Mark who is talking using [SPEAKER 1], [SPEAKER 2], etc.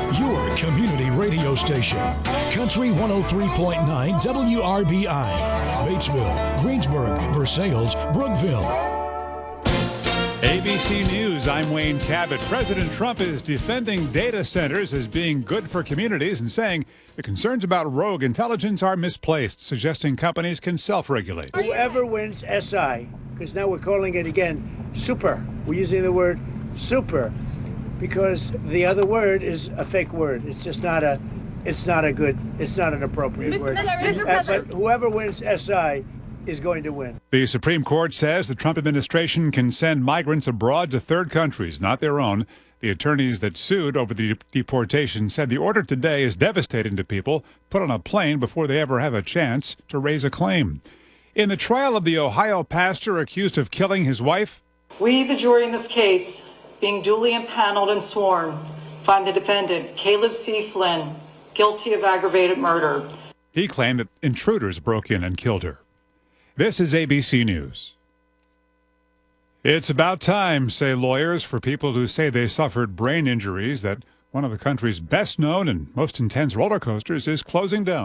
[SPEAKER 1] your community radio station. Country 103.9 WRBI. Batesville, Greensburg, Versailles, Brookville.
[SPEAKER 2] ABC News, I'm Wayne Cabot. President Trump is defending data centers as being good for communities and saying the concerns about rogue intelligence are misplaced, suggesting companies can self-regulate.
[SPEAKER 3] Whoever wins SI, because now we're calling it again super. We're using the word super because the other word is a fake word. It's just not an appropriate word. But whoever wins SI is going to win.
[SPEAKER 2] The Supreme Court says the Trump administration can send migrants abroad to third countries, not their own. The attorneys that sued over the deportation said the order today is devastating to people put on a plane before they ever have a chance to raise a claim. In the trial of the Ohio pastor accused of killing his wife,
[SPEAKER 4] we, the jury in this case, being duly impaneled and sworn, find the defendant, Caleb C. Flynn, guilty of aggravated murder.
[SPEAKER 2] He claimed that intruders broke in and killed her. This is ABC News. It's about time, say lawyers, for people who say they suffered brain injuries that one of the country's best known and most intense roller coasters is closing down.